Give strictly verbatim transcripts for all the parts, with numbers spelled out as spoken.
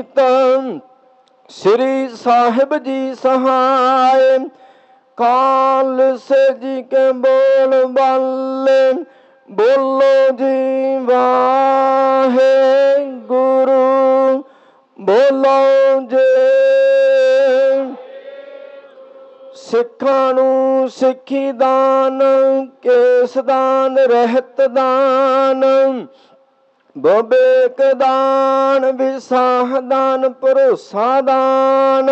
ਪ੍ਰੀਤ श्री साहिब जी सहाय। खालसे जी के बोल बाले बोलो जी वाहे गुरु बोलो जे। सिखां नूं सिखी दान केस दान रहत दान विवेक दान विसाह दान भरोसा दान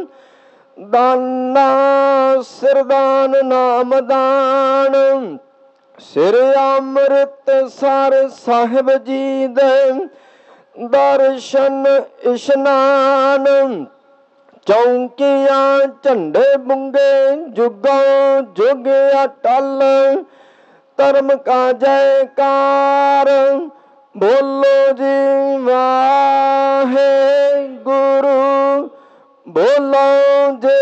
दाना सिरदान नाम दान सिर अमृत सर साहिब जी दे दर्शन इशनान। चौंकियां झंडे बुंगे जुगों जुग अटल धर्म का जयकार बोलो जी वाहे गुरु बोलो जे।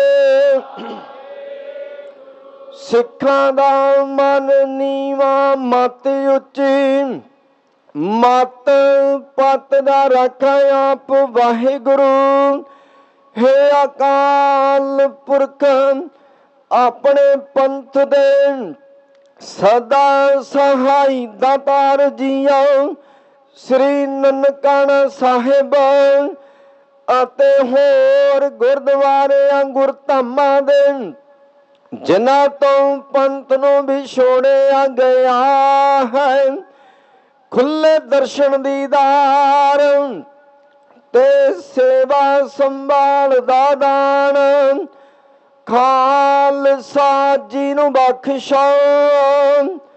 सिखां दा मन नीवा मत उच्ची मत पत दा रखा आप वाहिगुरु। हे अकाल पुरख अपने पंथ दे सदा सहाय दातार जियो। श्री ननकाना साहिब ਅਤੇ ਹੋਰ ਗੁਰਦੁਆਰਿਆਂ ਗੁਰਧਾਮਾਂ ਦੇ ਜਿਨ੍ਹਾਂ ਤੋਂ ਪੰਥ ਨੂੰ ਵਿਛੋੜਿਆ ਗਿਆ ਹੈ ਖੁੱਲੇ ਦਰਸ਼ਨ ਦੀਦਾਰ ਤੇ ਸੇਵਾ ਸੰਭਾਲ ਦਾ ਦਾਨ ਖਾਲਸਾ ਜੀ ਨੂੰ ਬਖਸ਼ੋ।